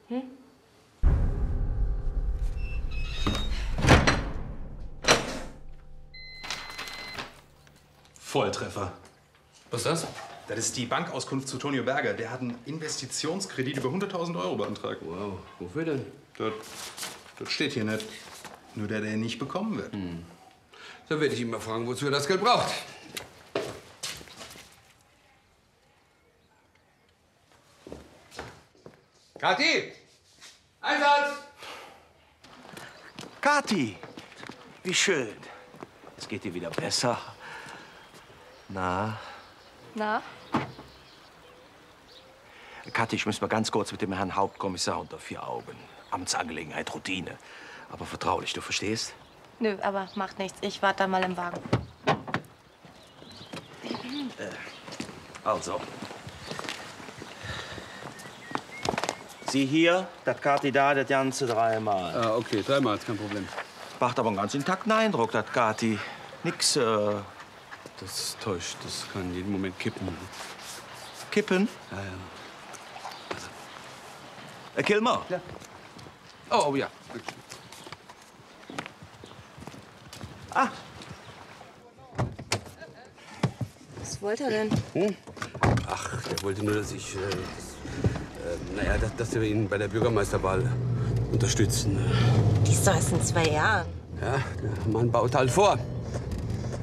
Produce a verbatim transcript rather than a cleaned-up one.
Hm? Volltreffer. Was ist das? Das ist die Bankauskunft zu Tonio Berger. Der hat einen Investitionskredit über hunderttausend Euro beantragt. Wow. Wofür denn? Das, das steht hier nicht. Nur der, der nicht bekommen wird. Hm. Dann werde ich ihn mal fragen, wozu er das Geld braucht. Kathi! Einsatz! Kathi, wie schön. Es geht dir wieder besser. Na? Na? Kathi, ich muss mal ganz kurz mit dem Herrn Hauptkommissar unter vier Augen. Amtsangelegenheit, Routine. Aber vertraulich, du verstehst? Nö, aber macht nichts. Ich warte da mal im Wagen. Äh, also. Sie hier, das Kathi da, das Ganze dreimal. Ah, okay, dreimal, ist kein Problem. Macht aber einen ganz intakten Eindruck, das Kathi. Nix, äh... Das täuscht, das kann jeden Moment kippen. Kippen? Ja, ja. Herr Kilmer? Ja. Oh, oh ja. Ah. Was wollte er denn? Hm? Ach, der wollte nur, dass ich, äh, das, äh, naja, dass, dass wir ihn bei der Bürgermeisterwahl unterstützen. Die ist doch erst in zwei Jahren. Ja, der Mann baut halt vor.